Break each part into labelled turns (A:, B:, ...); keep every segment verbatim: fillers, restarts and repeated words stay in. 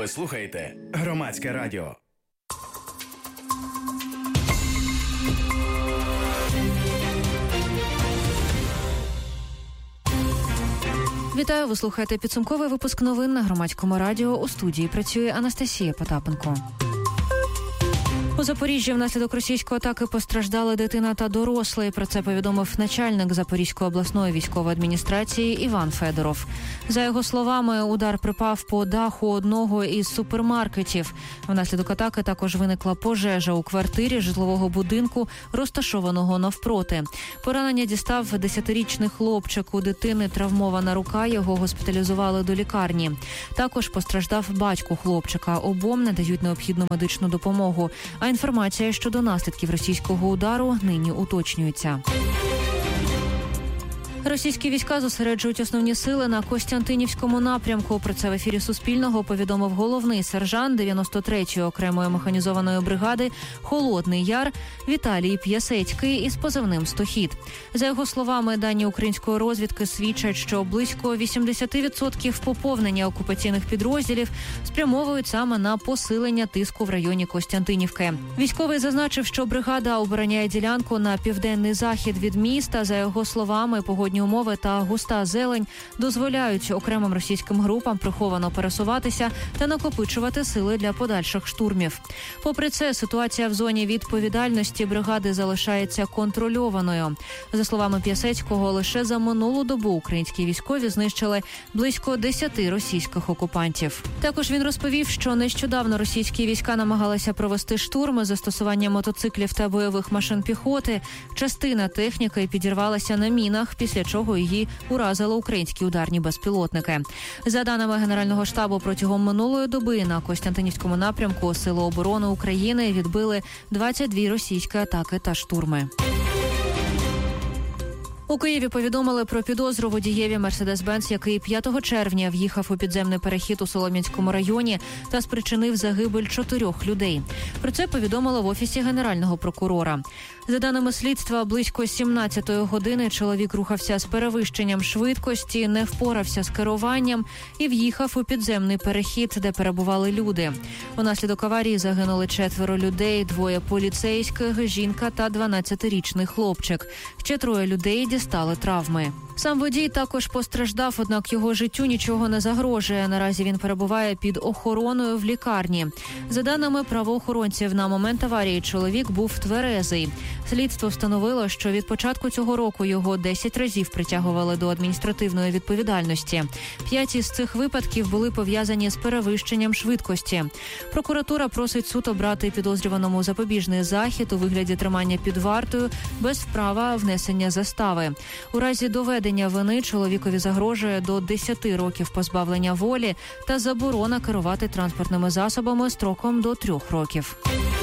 A: Ви слухаєте Громадське радіо.
B: Вітаю, ви слухаєте підсумковий випуск новин на Громадському радіо. У студії працює Анастасія Потапенко. У Запоріжжі внаслідок російської атаки постраждали дитина та дорослий. Про це повідомив начальник Запорізької обласної військової адміністрації Іван Федоров. За його словами, удар припав по даху одного із супермаркетів. Внаслідок атаки також виникла пожежа у квартирі житлового будинку, розташованого навпроти. Поранення дістав десятирічний хлопчик. У дитини травмована рука, його госпіталізували до лікарні. Також постраждав батько хлопчика. Обом надають необхідну медичну допомогу. А інформація щодо наслідків російського удару нині уточнюється. Російські війська зосереджують основні сили на Костянтинівському напрямку. Про це в ефірі Суспільного повідомив головний сержант дев'яносто третьої окремої механізованої бригади «Холодний Яр» Віталій П'ясецький із позивним «Стохід». За його словами, дані української розвідки свідчать, що близько вісімдесят відсотків поповнення окупаційних підрозділів спрямовують саме на посилення тиску в районі Костянтинівки. Військовий зазначив, що бригада обороняє ділянку на південний захід від міста. За його словами, погодні умови та густа зелень дозволяють окремим російським групам приховано пересуватися та накопичувати сили для подальших штурмів. Попри це, ситуація в зоні відповідальності бригади залишається контрольованою. За словами П'ясецького, лише за минулу добу українські військові знищили близько десяти російських окупантів. Також він розповів, що нещодавно російські війська намагалися провести штурми з застосуванням мотоциклів та бойових машин піхоти. Частина техніки підірвалася на мінах, після чого її уразили українські ударні безпілотники. За даними Генерального штабу, протягом минулої доби на Костянтинівському напрямку Сили оборони України відбили двадцять дві російські атаки та штурми. У Києві повідомили про підозру водієві «Мерседес-Бенц», який п'ятого червня в'їхав у підземний перехід у Солом'янському районі та спричинив загибель чотирьох людей. Про це повідомили в Офісі Генерального прокурора. За даними слідства, близько сімнадцятої години чоловік рухався з перевищенням швидкості, не впорався з керуванням і в'їхав у підземний перехід, де перебували люди. Унаслідок аварії загинули четверо людей, двоє поліцейських, жінка та дванадцятирічний хлопчик. Ще троє людей дістали травми. Сам водій також постраждав, однак його життю нічого не загрожує. Наразі він перебуває під охороною в лікарні. За даними правоохоронців, на момент аварії чоловік був тверезий. Слідство встановило, що від початку цього року його десять разів притягували до адміністративної відповідальності. П'ять із цих випадків були пов'язані з перевищенням швидкості. Прокуратура просить суд обрати підозрюваному запобіжний захід у вигляді тримання під вартою без права внесення застави. У разі доведення вини чоловікові загрожує до десяти років позбавлення волі та заборона керувати транспортними засобами строком до трьох років.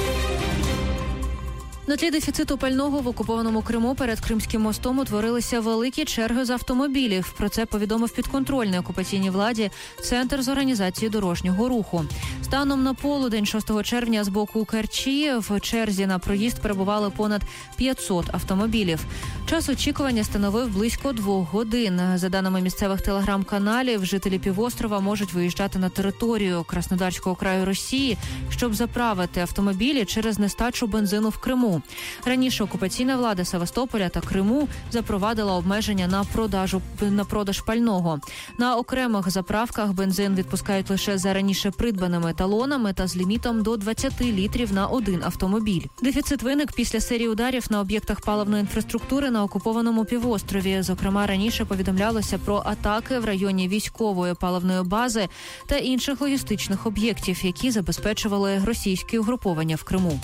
B: На тлі дефіциту пального в окупованому Криму перед Кримським мостом утворилися великі черги з автомобілів. Про це повідомив підконтрольний окупаційній владі Центр з організації дорожнього руху. Станом на полудень шостого червня з боку Керчі в черзі на проїзд перебували понад п'ятсот автомобілів. Час очікування становив близько двох годин. За даними місцевих телеграм-каналів, жителі півострова можуть виїжджати на територію Краснодарського краю Росії, щоб заправити автомобілі через нестачу бензину в Криму. Раніше окупаційна влада Севастополя та Криму запровадила обмеження на продажу на продаж пального. На окремих заправках бензин відпускають лише за раніше придбаними талонами та з лімітом до двадцять літрів на один автомобіль. Дефіцит виник після серії ударів на об'єктах паливної інфраструктури на окупованому півострові. Зокрема, раніше повідомлялося про атаки в районі військової паливної бази та інших логістичних об'єктів, які забезпечували російські угруповання в Криму.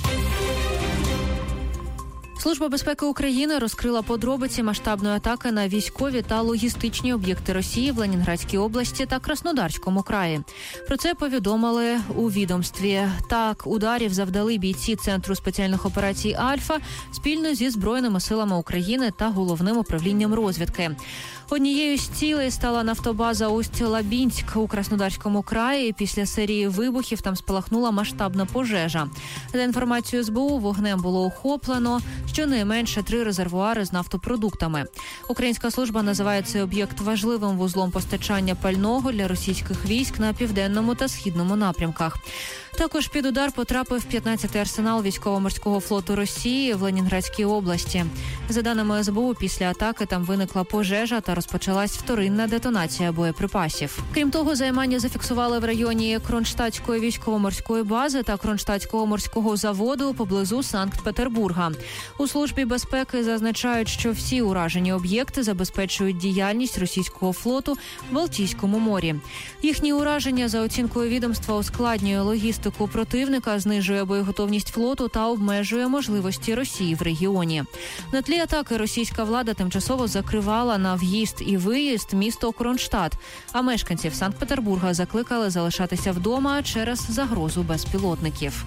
B: Служба безпеки України розкрила подробиці масштабної атаки на військові та логістичні об'єкти Росії в Ленінградській області та Краснодарському краї. Про це повідомили у відомстві. Так, ударів завдали бійці Центру спеціальних операцій «Альфа» спільно зі Збройними силами України та Головним управлінням розвідки. Однією з цілей стала нафтобаза Усть-Лабінськ у Краснодарському краї. Після серії вибухів там спалахнула масштабна пожежа. За інформацією ес бе у, вогнем було охоплено щонайменше три резервуари з нафтопродуктами. Українська служба називає цей об'єкт важливим вузлом постачання пального для російських військ на південному та східному напрямках. Також під удар потрапив п'ятнадцятий арсенал військово-морського флоту Росії в Ленінградській області. За даними ес бе у, після атаки там виникла пожежа та розпочалась вторинна детонація боєприпасів. Крім того, займання зафіксували в районі Кронштадтської військово-морської бази та Кронштадтського морського заводу поблизу Санкт-Петербурга. У службі безпеки зазначають, що всі уражені об'єкти забезпечують діяльність російського флоту в Балтійському морі. Їхні ураження, за оцінкою відомства, ускладнює логістику противника, знижує боєготовність флоту та обмежує можливості Росії в регіоні. На тлі атаки російська влада тимчасово закривала на в'їзд і виїзд місто Кронштадт, а мешканців Санкт-Петербурга закликали залишатися вдома через загрозу безпілотників.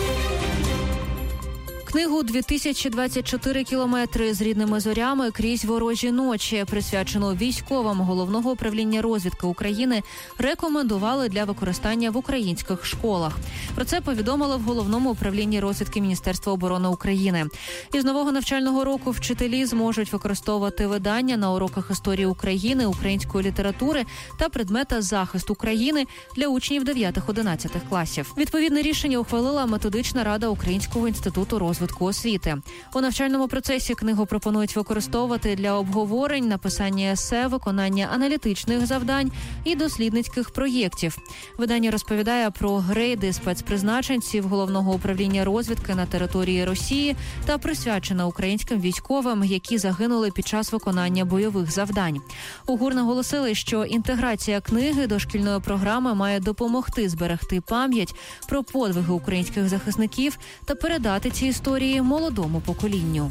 B: Книгу «дві тисячі двадцять чотири кілометри з рідними зорями крізь ворожі ночі», присвячену військовим Головного управління розвідки України, рекомендували для використання в українських школах. Про це повідомили в Головному управлінні розвідки Міністерства оборони України. Із нового навчального року вчителі зможуть використовувати видання на уроках історії України, української літератури та предмета «Захист України» для учнів дев'ятих-одинадцятих класів. Відповідне рішення ухвалила Методична рада Українського інституту розвитку освіти. У навчальному процесі книгу пропонують використовувати для обговорень, написання есе, виконання аналітичних завдань і дослідницьких проєктів. Видання розповідає про грейди спецпризначенців Головного управління розвідки на території Росії та присвячена українським військовим, які загинули під час виконання бойових завдань. У ГУР наголосили, що інтеграція книги до шкільної програми має допомогти зберегти пам'ять про подвиги українських захисників та передати ці історії молодому поколінню.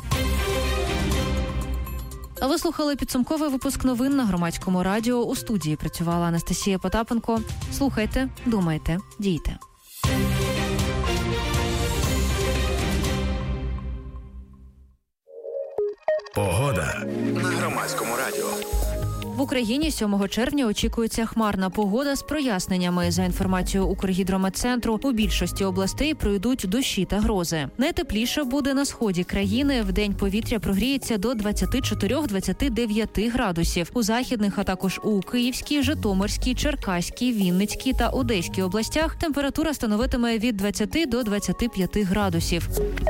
B: А ви слухали підсумковий випуск новин на Громадському радіо. У студії працювала Анастасія Потапенко. Слухайте, думайте, дійте.
A: Погода на Громадському радіо.
B: В Україні сьомого червня очікується хмарна погода з проясненнями. За інформацією Укргідрометцентру, у більшості областей пройдуть дощі та грози. Найтепліше буде на сході країни. Вдень повітря прогріється до двадцять чотири - двадцять дев'ять градусів. У західних, а також у Київській, Житомирській, Черкаській, Вінницькій та Одеській областях температура становитиме від двадцяти до двадцяти п'яти градусів.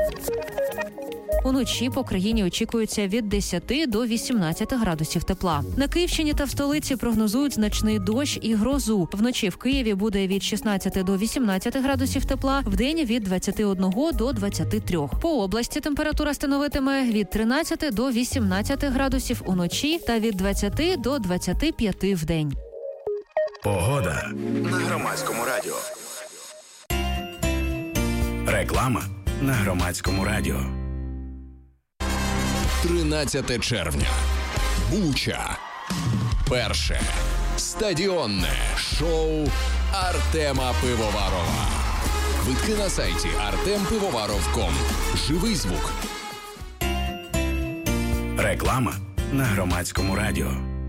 B: Уночі по країні очікується від десяти до вісімнадцяти градусів тепла. На Київщині та в столиці прогнозують значний дощ і грозу. Вночі в Києві буде від шістнадцяти до вісімнадцяти градусів тепла, вдень від двадцяти одного до двадцяти трьох. По області температура становитиме від тринадцяти до вісімнадцяти градусів уночі та від двадцяти до двадцяти п'яти вдень.
A: Погода на Громадському радіо. Реклама на Громадському радіо.
C: тринадцяте червня. Буча. Перше стадіонне шоу Артема Пивоварова. Квитки на сайті артем пивоваров крапка ком. Живий звук.
A: Реклама на Громадському радіо.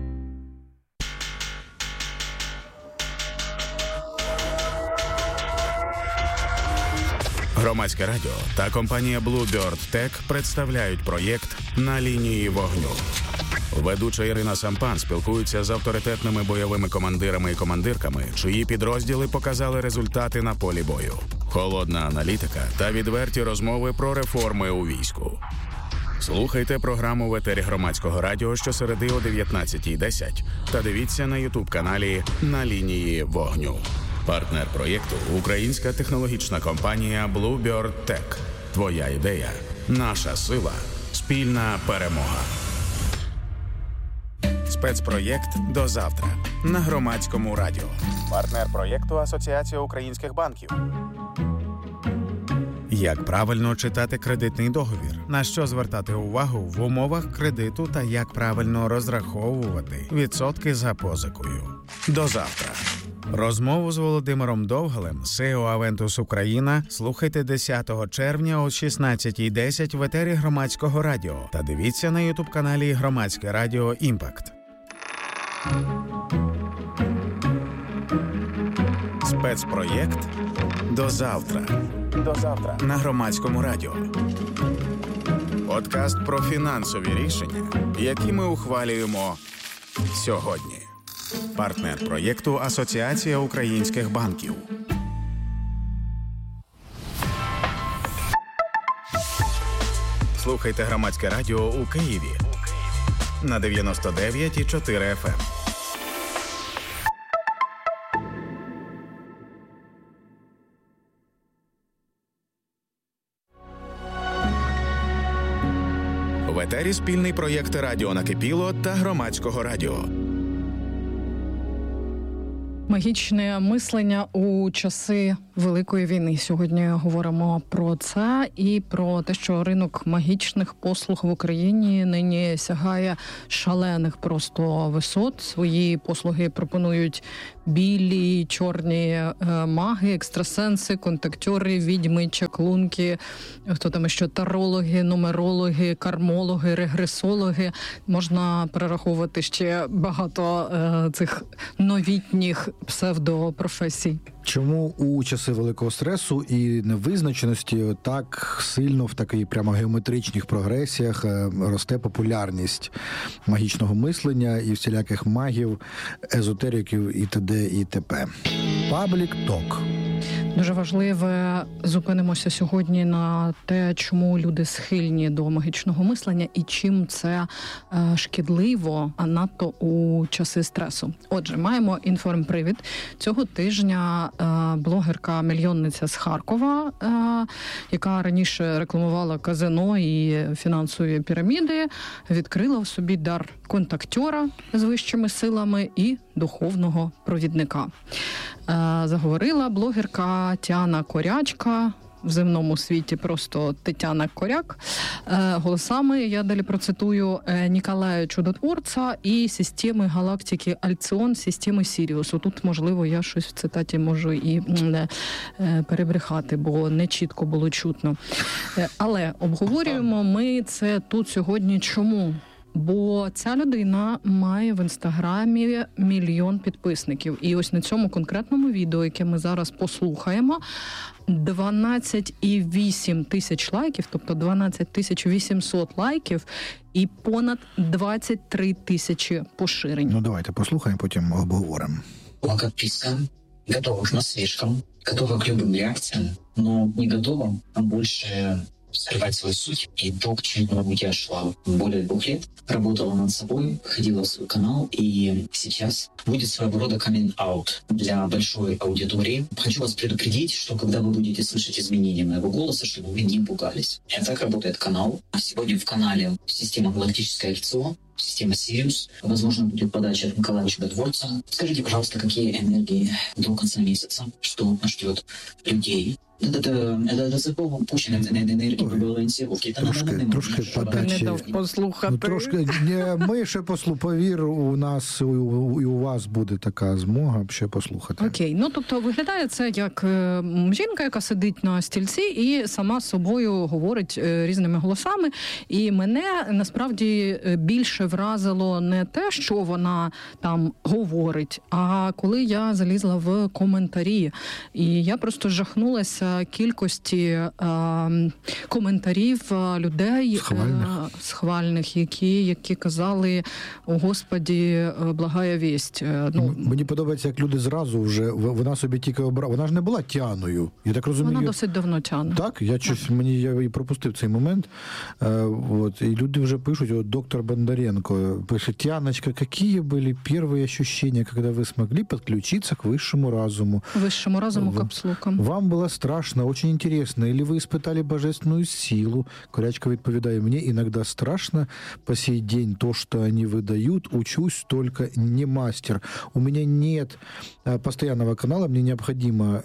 A: Громадське радіо та компанія Bluebird Tech представляють проєкт «На лінії вогню». Ведуча Ірина Сампан спілкується з авторитетними бойовими командирами і командирками, чиї підрозділи показали результати на полі бою. Холодна аналітика та відверті розмови про реформи у війську. Слухайте програму в етері Громадського радіо щосереди о дев'ятнадцятій десять та дивіться на ютуб-каналі «На лінії вогню». Партнер проєкту – українська технологічна компанія Bluebird Tech. Твоя ідея – наша сила. Спільна перемога. Спецпроєкт «До завтра» на Громадському радіо. Партнер проєкту – Асоціація українських банків. Як правильно читати кредитний договір? На що звертати увагу в умовах кредиту та як правильно розраховувати відсотки за позикою? До завтра. Розмову з Володимиром Довгалем, сі і о Aventus Україна, слухайте десятого червня о шістнадцятій десять в етері Громадського радіо та дивіться на ютуб-каналі Громадське радіо Імпакт. Спецпроєкт «До завтра». До завтра на Громадському радіо. Подкаст про фінансові рішення, які ми ухвалюємо сьогодні. Партнер проєкту Асоціація українських банків. Слухайте Громадське радіо у Києві на дев'яносто дев'ять і чотири еф ем. В етері спільний проєкт «Радіо Накипіло» та Громадського радіо.
D: Магічне мислення у часи Великої війни. Сьогодні говоримо про це і про те, що ринок магічних послуг в Україні нині сягає шалених просто висот. Свої послуги пропонують білі, чорні маги, екстрасенси, контактьори, відьми, чаклунки, хто там ще тарологи, нумерологи, кармологи, регресологи. Можна перераховувати ще багато е, цих новітніх псевдопрофесій.
E: Чому у часи великого стресу і невизначеності так сильно в такій прямо геометричних прогресіях росте популярність магічного мислення і всіляких магів, езотериків і т.д. і т.п. Public Talk.
D: Дуже важливе, зупинимося сьогодні на те, чому люди схильні до магічного мислення і чим це е, шкідливо, а надто у часи стресу. Отже, маємо інформпривід. Цього тижня е, блогерка-мільйонниця з Харкова, е, яка раніше рекламувала казино і фінансові піраміди, відкрила в собі дар контактьора з вищими силами і духовного провідника. Е, заговорила блогерка Тетяна Корячка, в земному світі просто Тетяна Коряк, голосами, я далі процитую, Ніколая Чудотворця і системи галактики Альціон, системи Сіріус. Тут, можливо, я щось в цитаті можу і не перебрехати, бо не чітко було чутно. Але обговорюємо ми це тут сьогодні чому? Бо ця людина має в Інстаграмі мільйон підписників. І ось на цьому конкретному відео, яке ми зараз послухаємо, дванадцять і вісім тисяч лайків, тобто дванадцять тисяч вісімсот лайків і понад двадцять три тисячі поширень.
E: Ну давайте послухаємо, потім обговоримо.
F: Лайк, подписка, готова к насмешкам, готова к любым реакциям, но не готова, а больше скрывать свою суть. И то, к чему я шла более двух лет, работала над собой, ходила в свой канал, и сейчас будет своего рода каминг-аут для большой аудитории. Хочу вас предупредить, что когда вы будете слышать изменения моего голоса, чтобы вы не пугались. И так работает канал. Сегодня в канале система «Галактическое кольцо», система «Сириус». Возможно, будет подача от Николая Чудотворца. Скажите, пожалуйста, какие энергии до конца месяца, что ждет людей? Це такого пущення енергії балансировки.
E: Трошки, трошки подачі.
D: Не дав послухати.
E: Ну, трошки, не, ми ще послухаємо, повір, у нас і у, у вас буде така змога ще послухати.
D: Окей, ну тобто виглядає це як е, жінка, яка сидить на стільці і сама з собою говорить е, різними голосами. І мене насправді більше вразило не те, що вона там говорить, а коли я залізла в коментарі. І я просто жахнулася кількості е, коментарів людей
E: схвальних.
D: Е, схвальних, які, які казали: «О, Господі, благая вість». Е, ну,
E: Мені подобається, як люди зразу вже, вона собі тільки обрала, вона ж не була Тяною, я так розумію.
D: Вона досить давно Тяна.
E: Так, я щось, мені, я і пропустив цей момент, е, от, і люди вже пишуть, от доктор Бондаренко пише: Тяночка, які були перші ощущения, коли ви змогли підключитися к вищому разуму?
D: Вищому разуму капслуком.
E: Вам було страшно, очень интересно, или вы испытали божественную силу? Корячка відповідає: мне иногда страшно по сей день то, что они выдают, учусь только не мастер. У меня нет постоянного канала, мне необходимо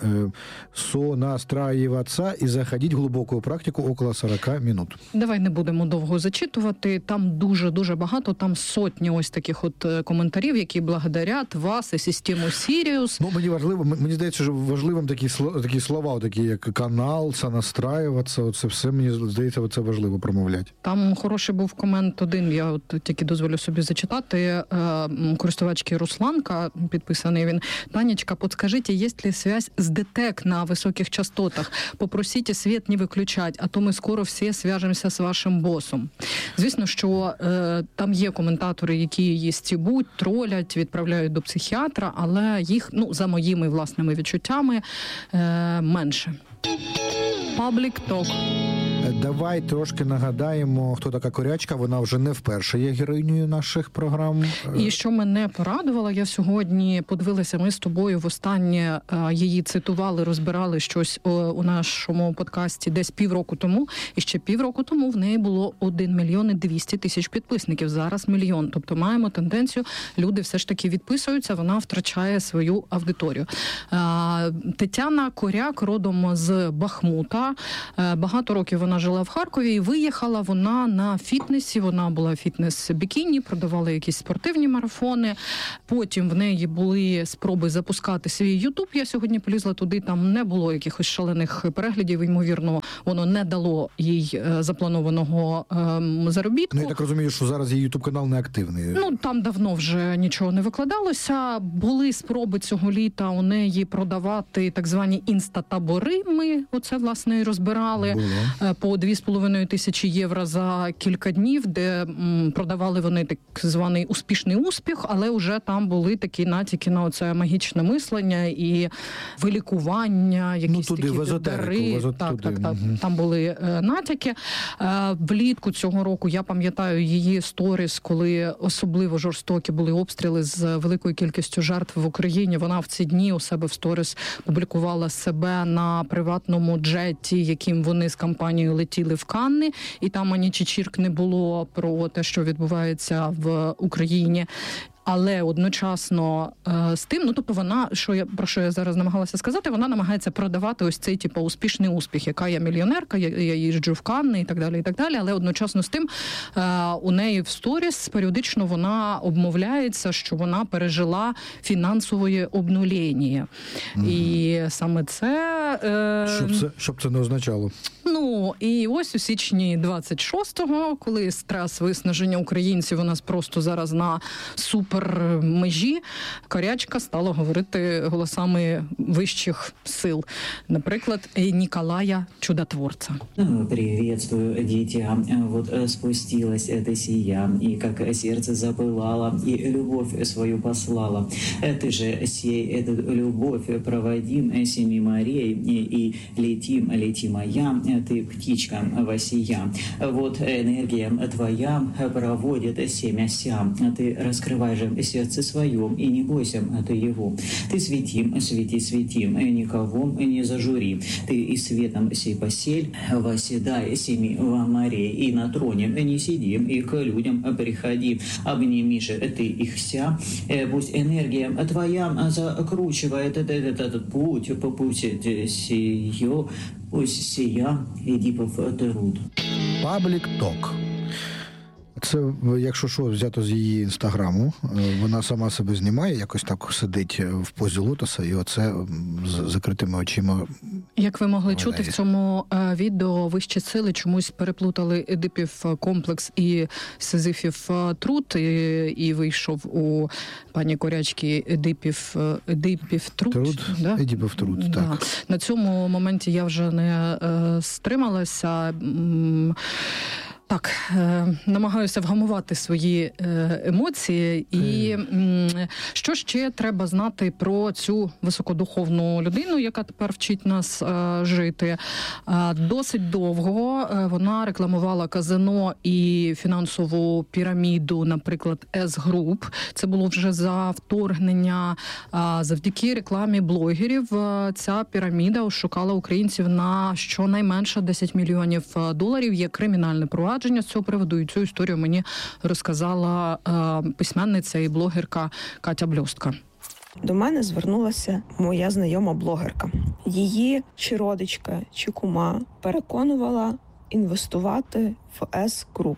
E: сонастраиваться и заходить в глубокую практику около сорок минут.
D: Давай не будемо довго зачитувати, там дуже-дуже багато, там сотні ось таких от коментарів, які благодарять вас і систему Сіріус.
E: Ну, мені важливо, мені здається, що важливим такі, такі слова, такі такий як канал, сонастраюватися, оце все, мені здається, це важливо промовляти.
D: Там хороший був комент один, я от тільки дозволю собі зачитати, користувачки Русланка, підписаний він. Танечка, подскажите, есть ли связь с ДТЕК на высоких частотах? Попросите свет не выключать, а то ми скоро всі зв'яжемося з вашим босом. Звісно, що е, там є коментатори, які її стібуть, тролять, відправляють до психіатра, але їх, ну, за моїми власними відчуттями, е, менше. Public Talk.
E: Давай трошки нагадаємо, хто така Корячка. Вона вже не вперше є героїнею наших програм.
D: І що мене порадувало, я сьогодні подивилася, ми з тобою востаннє її цитували, розбирали щось у нашому подкасті десь півроку тому. І ще півроку тому в неї було один мільйон і двісті тисяч підписників. Зараз мільйон. Тобто маємо тенденцію, люди все ж таки відписуються, вона втрачає свою аудиторію. Тетяна Коряк родом з Бахмута. Багато років вона жила в Харкові і виїхала вона на фітнесі. Вона була фітнес-бікіні, продавала якісь спортивні марафони. Потім в неї були спроби запускати свій Ютуб. Я сьогодні полізла туди, там не було якихось шалених переглядів. Ймовірно, воно не дало їй запланованого ем, заробітку.
E: Ну, я так розумію, що зараз її Ютуб-канал не активний.
D: Ну, там давно вже нічого не викладалося. Були спроби цього літа у неї продавати так звані інстатабори. Ми оце, власне, і розбирали. Було. По дві з половиною тисячі євро за кілька днів, де м, продавали вони так званий успішний успіх, але вже там були такі натяки на оце магічне мислення і вилікування, якісь
E: ну,
D: такі дари. Так,
E: туди.
D: так, так. Угу. Там були е, натяки. Е, влітку цього року, я пам'ятаю її сторіс, коли особливо жорстокі були обстріли з великою кількістю жертв в Україні. Вона в ці дні у себе в сторіс публікувала себе на приватному джеті, яким вони з компанією летіли в Канни, і там ані чичірк не було про те, що відбувається в Україні. Але одночасно е, з тим, ну тобто вона, що я про що я зараз намагалася сказати, вона намагається продавати ось цей типу успішний успіх, яка я мільйонерка, я, я їжджу в Канни і так далі, і так далі. Але одночасно з тим е, у неї в сторіс періодично вона обмовляється, що вона пережила фінансове обнулення. Mm-hmm. І саме це... Е,
E: щоб це, щоб це не означало.
D: Ну, і ось у січні двадцять шостого, коли стрес виснаження українців у нас просто зараз на супер межі, Корячка стала говорити голосами вищих сил. Наприклад, Ніколая Чудотворця.
G: Приветствую, дитя. Вот спустилась эта сия, и как сердце запылало, и любовь свою послала. Ты же сей эту любовь проводим семи морей, и летим, летим моя, ты птичка восия. Вот энергия твоя проводит семя ся. Ты раскрываешь сердце своем, и не бойся ты его. Ты светим, свети, светим, никого не зажури. Ты и светом сей посель, восседай семи морей, и на троне не сидим, и к людям приходи. Обними же ты их вся, пусть энергия твоя закручивает этот, этот путь, по пути сию, пусть сия, иди по труд.
E: Public Talk. Це, якщо що, взято з її інстаграму, вона сама себе знімає, якось так сидить в позі лотоса, і оце з закритими очима.
D: Як ви могли чути, в цьому відео вищі сили чомусь переплутали Едипів комплекс і Сизифів труд, і, і вийшов у пані Корячки Едипів, Едипів труд.
E: Труд,
D: да?
E: Едипів труд,
D: да.
E: так.
D: На цьому моменті я вже не е, стрималася. Так, е, намагаюся вгамувати свої е, емоції. І е, що ще треба знати про цю високодуховну людину, яка тепер вчить нас е, жити? Е, досить довго е, вона рекламувала казино і фінансову піраміду, наприклад, С-Груп. Це було вже за вторгнення. Е, завдяки рекламі блогерів е, ця піраміда ошукала українців на щонайменше десять мільйонів доларів. Є кримінальне провадження з цього приводу, і цю історію мені розказала е, письменниця і блогерка Катя Бльостка.
H: До мене звернулася моя знайома блогерка. Її чи родичка, чи кума переконувала інвестувати в С-Груп.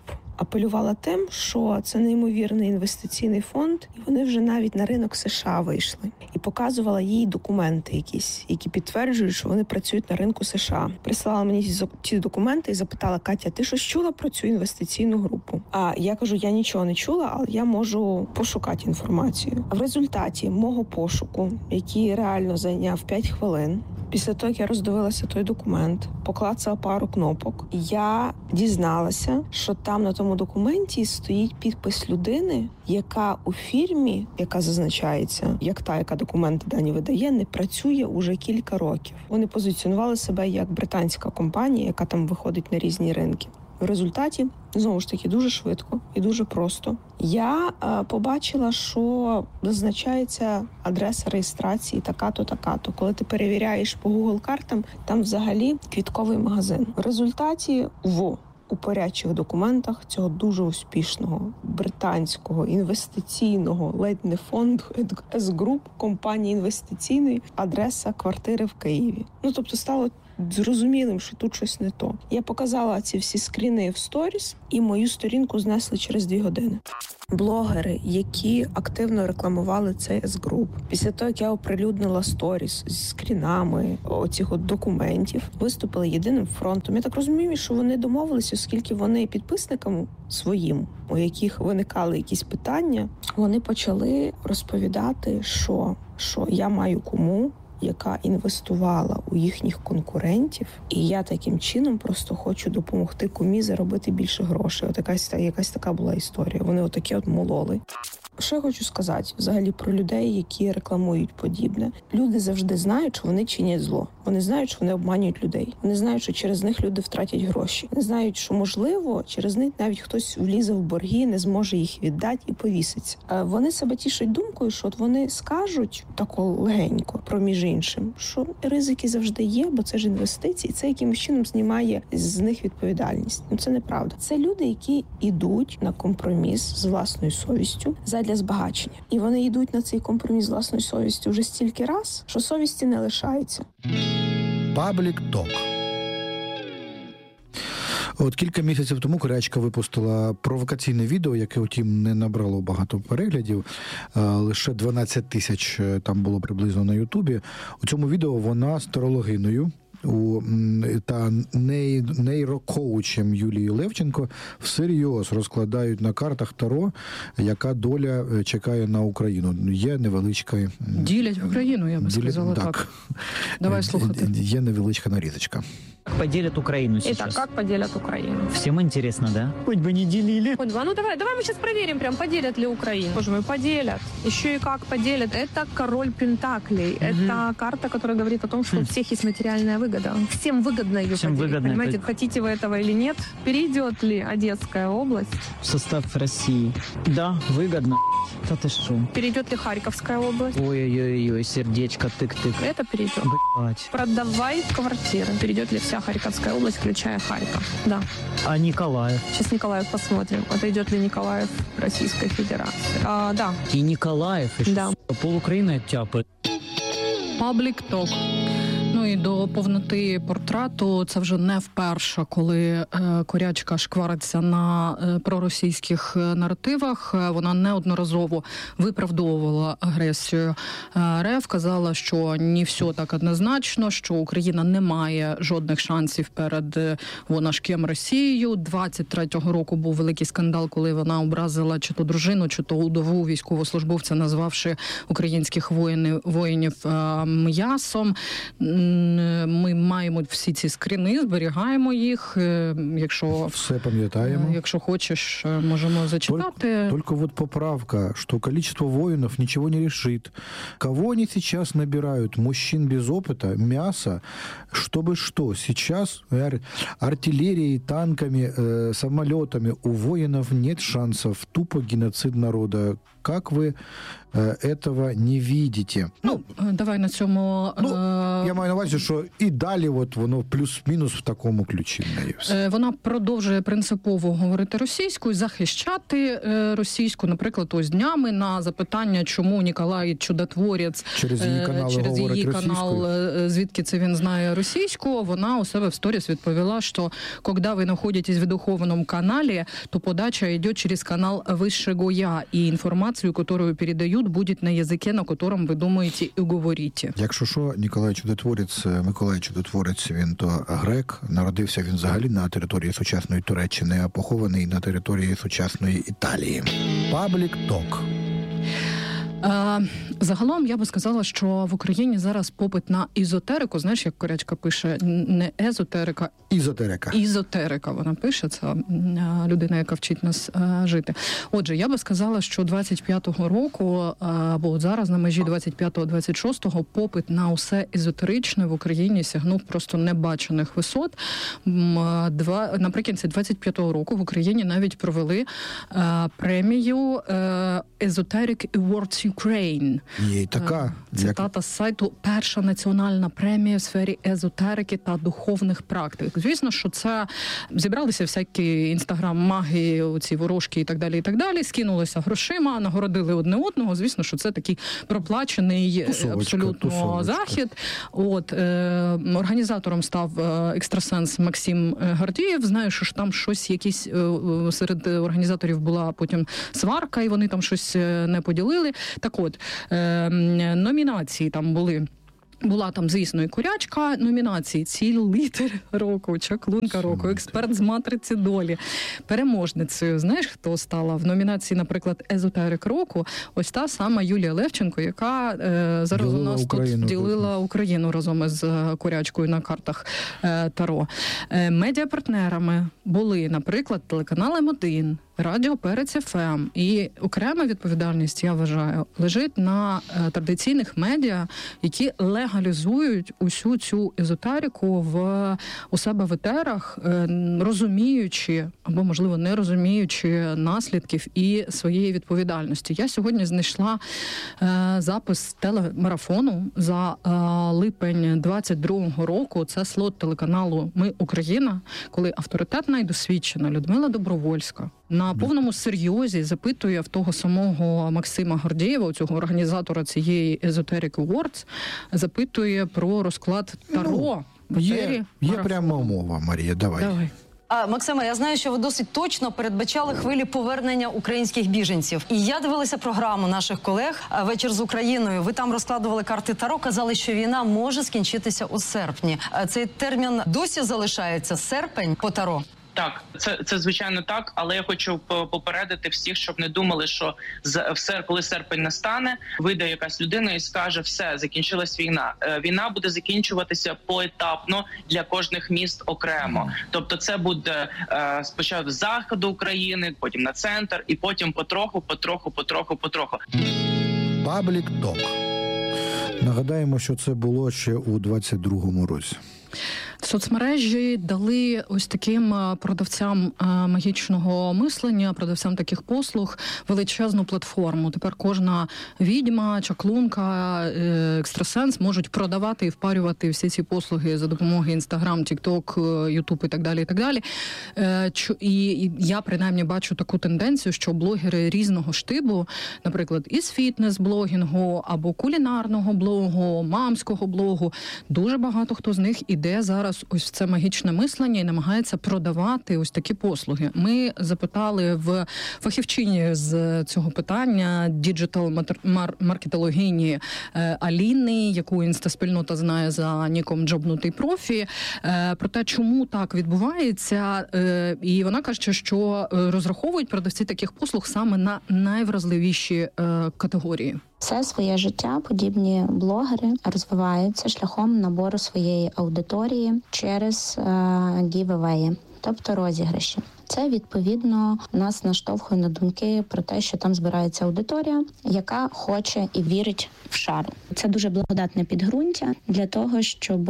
H: апелювала тим, що це неймовірний інвестиційний фонд, і вони вже навіть на ринок США вийшли. І показувала їй документи якісь, які підтверджують, що вони працюють на ринку США. Прислала мені ці документи і запитала: Катя, ти щось чула про цю інвестиційну групу? А я кажу, я нічого не чула, але я можу пошукати інформацію. В результаті мого пошуку, який реально зайняв п'ять хвилин, після того, як я роздивилася той документ, поклацала пару кнопок, я дізналася, що там на тому документі стоїть підпис людини, яка у фірмі, яка зазначається, як та, яка документи дані видає, не працює уже кілька років. Вони позиціонували себе як британська компанія, яка там виходить на різні ринки. В результаті, знову ж таки, дуже швидко і дуже просто. Я е, побачила, що зазначається адреса реєстрації така-то, така-то. Коли ти перевіряєш по Google-картам, там взагалі квітковий магазин. В результаті в упорядчих документах цього дуже успішного британського інвестиційного, ледь не фонду, С-Group, компанії інвестиційної, адреса квартири в Києві. Ну, тобто стало зрозумілим, що тут щось не то. Я показала ці всі скріни в сторіс, і мою сторінку знесли через дві години. Блогери, які активно рекламували цей С-Group, після того, як я оприлюднила сторіс з скрінами оцих от документів, виступили єдиним фронтом. Я так розумію, що вони домовилися, оскільки вони підписникам своїм, у яких виникали якісь питання, вони почали розповідати, що, що я маю кому, яка інвестувала у їхніх конкурентів, і я таким чином просто хочу допомогти кумі заробити більше грошей. От якась, якась така була історія. Вони отакі от мололи. Що я хочу сказати взагалі про людей, які рекламують подібне? Люди завжди знають, що вони чинять зло. Вони знають, що вони обманюють людей. Вони знають, що через них люди втратять гроші. Вони знають, що, можливо, через них навіть хтось влізе в борги, не зможе їх віддати і повіситься. Вони себе тішать думкою, що от вони скажуть тако легенько, про між іншим, що ризики завжди є, бо це ж інвестиції, це якимось чином знімає з них відповідальність. Ну, це неправда. Це люди, які йдуть на компроміс з власною совістю задля збагачення. І вони йдуть на цей компроміс з власною совістю вже стільки раз, що совісті не лишається.
E: Паблік ток. От кілька місяців тому Корячка випустила провокаційне відео, яке, утім, не набрало багато переглядів. Лише дванадцять тисяч там було приблизно на Ютубі. У цьому відео вона з тарологиною у та ней, нейрокоучем Юлією Левченко всерйоз розкладають на картах Таро, яка доля чекає на Україну. Є невеличка...
D: Ділять Україну, я би
E: Ділять,
D: сказала так. так. Давай слухати.
E: Є невеличка нарізочка.
I: Как поделят Украину сейчас?
J: Итак, как поделят Украину?
I: Всем интересно, да? Хоть бы не делили.
J: Хоть бы. А ну давай, давай мы сейчас проверим, прям поделят ли Украину. Боже мой, поделят. Еще и как поделят. Это король Пентаклей. Угу. Это карта, которая говорит о том, что хм. у всех есть материальная выгода. Всем выгодно ее Всем поделить. Выгодно понимаете, это... хотите вы этого или нет? Перейдет ли Одесская область
I: в состав России? Да, выгодно. Да ты что?
J: Перейдет ли Харьковская область?
I: Ой-ой-ой, сердечко, тык-тык.
J: Это перейдет.
I: Блять.
J: Продавай квартиры. Перейдет ли вся Харьковская область, включая Харьков? Да.
I: А Николаев?
J: Сейчас Николаев посмотрим. Отойдет ли Николаев Российской Федерации? А, да.
I: И Николаев еще?
J: Да.
I: Пол Украины оттяпает.
D: Паблік ток. Ну і до повноти портрету, це вже не вперше, коли е, Корячка шквариться на е, проросійських наративах. Вона неодноразово виправдовувала агресію РФ, казала, що не все так однозначно, що Україна не має жодних шансів перед вона ж ким Росією. двадцять третього року був великий скандал, коли вона образила чи то дружину, чи то удову військовослужбовця, назвавши українських воїнів, воїнів е, м'ясом. Ми маємо всі ці скріни, зберігаємо їх. Якщо
E: все пам'ятаємо.
D: Якщо хочеш, можемо зачитати.
E: Только, только вот поправка, что количество воинов ничего не решит. Кого они сейчас набирают? Мужчин без опыта, мясо, чтобы что? Сейчас ар- артиллерией, танками, э, самолетами у воинов нет шансов. Тупо геноцид народа. Как вы этого не видите.
D: Ну, давай на цьому...
E: Ну, я маю на увазі, що і далі от воно плюс-мінус в такому ключі.
D: Вона продовжує принципово говорити російською, захищати російську. Наприклад, ось днями на запитання, чому Ніколай Чудотворець
E: через її канал,
D: через її канал звідки це він знає російську, вона у себе в сторіс відповіла, що коли ви знаходитесь в духовному каналі, то подача йде через канал Высшего Я, і інформацію, яку передають, буде на язикі, на якому ви думаєте і говорите.
E: Якщо що, Ніколай Чудотворець, Миколай Чудотворець, він то грек, народився він взагалі на території сучасної Туреччини, а похований на території сучасної Італії. Паблік Ток.
D: Загалом я би сказала, що в Україні зараз попит на ізотерику, знаєш, як Корячка пише, не езотерика,
E: ізотерика.
D: Ізотерика вона пише, це людина, яка вчить нас жити. Отже, я би сказала, що двадцять п'ятого року, або зараз на межі двадцять п'ятого - двадцять шостого, попит на усе езотеричне в Україні сягнув просто небачених висот. Два, наприкінці двадцять п'ятого року в Україні навіть провели премію Esoteric Awards Ukraine.
E: Є така.
D: Цитата з сайту «Перша національна премія в сфері езотерики та духовних практик». Звісно, що це зібралися всякі інстаграм-маги, оці ворожки і так далі, і так далі, скинулися грошима, нагородили одне одного. Звісно, що це такий проплачений тусовочка, абсолютно тусовочка. захід. От, е, організатором став екстрасенс Максим Гордієв. Знаю, що ж там щось якісь е, серед організаторів була потім сварка, і вони там щось не поділили. Так от, е, номінації там були. Була там, звісно, і Корячка, номінації «Цілитель року», «Чаклунка року», «Експерт з матриці долі». Переможницею, знаєш, хто стала в номінації, наприклад, «Езотерик року»? Ось та сама Юлія Левченко, яка е, зараз ділила у нас Україну, тут ділила Україну разом із Корячкою на картах е, Таро. Е, медіапартнерами були, наприклад, телеканал Ем один, Радіо Перець еф ем. І окрема відповідальність, я вважаю, лежить на е, традиційних медіа, які легалізують усю цю езотерику в, у себе в етерах, е, розуміючи, або, можливо, не розуміючи наслідків і своєї відповідальності. Я сьогодні знайшла е, запис телемарафону за е, липень двадцять другого року. Це слот телеканалу «Ми Україна», коли авторитетна і досвідчена Людмила Добровольська на повному серйозі запитує в того самого Максима Гордієва, цього організатора цієї Esoteric Awards, запитує про розклад Таро.
E: Ну, є, є пряма умова, Марія, давай.
D: Давай.
K: А, Максиме, я знаю, що ви досить точно передбачали хвилі повернення українських біженців. І я дивилася програму наших колег «Вечір з Україною». Ви там розкладували карти Таро, казали, що війна може скінчитися у серпні. Цей термін досі залишається, серпень по Таро?
L: Так, це, це звичайно так, але я хочу попередити всіх, щоб не думали, що все, коли серпень настане, вийде якась людина і скаже, все, закінчилась війна. Війна буде закінчуватися поетапно для кожних міст окремо. Тобто це буде е, спочатку з заходу України, потім на центр, і потім потроху, потроху, потроху, потроху.
E: Паблік Ток. Нагадаємо, що це було ще у двадцять другому році.
D: Соцмережі дали ось таким продавцям магічного мислення, продавцям таких послуг величезну платформу. Тепер кожна відьма, чаклунка, екстрасенс можуть продавати і впарювати всі ці послуги за допомогою Інстаграм, Тікток, Ютуб і так далі, і так далі. І я, принаймні, бачу таку тенденцію, що блогери різного штибу, наприклад, із фітнес-блогінгу або кулінарного блогу, мамського блогу, дуже багато хто з них іде зараз ось в це магічне мислення і намагається продавати ось такі послуги. Ми запитали в фахівчині з цього питання, діджитал-маркетологині Аліни, яку інстаспільнота знає за ніком «Джобнутий профі», про те, чому так відбувається. І вона каже, що розраховують продавці таких послуг саме на найвразливіші категорії.
M: Все своє життя подібні блогери розвиваються шляхом набору своєї аудиторії через е, гівевеї, тобто розіграші. Це, відповідно, нас наштовхує на думки про те, що там збирається аудиторія, яка хоче і вірить в шару. Це дуже благодатне підґрунтя для того, щоб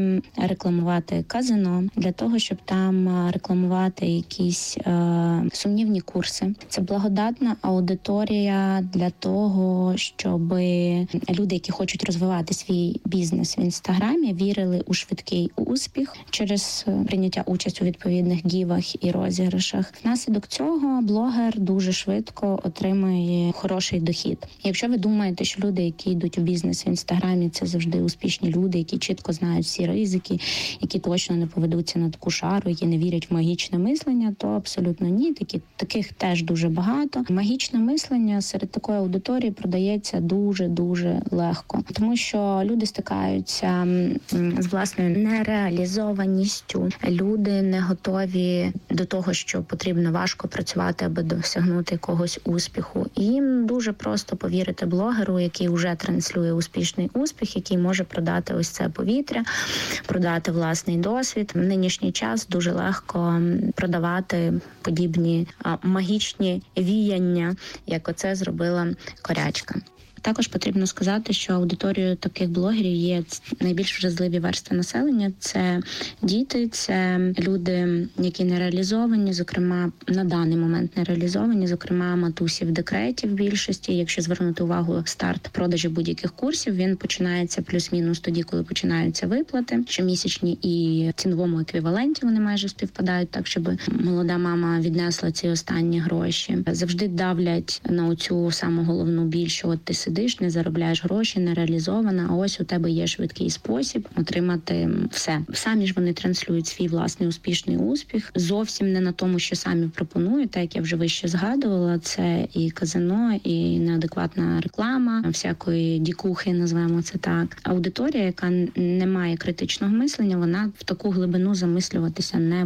M: рекламувати казино, для того, щоб там рекламувати якісь е, сумнівні курси. Це благодатна аудиторія для того, щоб люди, які хочуть розвивати свій бізнес в Інстаграмі, вірили у швидкий успіх через прийняття участі у відповідних гівах і розіграшах. Внаслідок цього блогер дуже швидко отримує хороший дохід. Якщо ви думаєте, що люди, які йдуть у бізнес в Інстаграмі, це завжди успішні люди, які чітко знають всі ризики, які точно не поведуться на таку шару, які не вірять в магічне мислення, то абсолютно ні. Такі, таких теж дуже багато. Магічне мислення серед такої аудиторії продається дуже-дуже легко, тому що люди стикаються з власною нереалізованістю. Люди не готові до того, що потрібно важко працювати, аби досягнути якогось успіху. І їм дуже просто повірити блогеру, який вже транслює успішний успіх, який може продати ось це повітря, продати власний досвід. В нинішній час дуже легко продавати подібні а, магічні віяння, як оце зробила Корячка. Також потрібно сказати, що аудиторією таких блогерів є найбільш вразливі верстви населення. Це діти, це люди, які не реалізовані, зокрема, на даний момент не реалізовані, зокрема, матусі в декреті в більшості. Якщо звернути увагу, старт продажі будь-яких курсів, він починається плюс-мінус тоді, коли починаються виплати. Щомісячні і в ціновому еквіваленті вони майже співпадають, так, щоб молода мама віднесла ці останні гроші. Завжди давлять на оцю саму головну біль, що от ти сидиш, не заробляєш гроші, не реалізована, а ось у тебе є швидкий спосіб отримати все. Самі ж вони транслюють свій власний успішний успіх. Зовсім не на тому, що самі пропонують, так як я вже вище згадувала, це і казино, і неадекватна реклама, всякої дікухи, називаємо це так. Аудиторія, яка не має критичного мислення, вона в таку глибину замислюватися не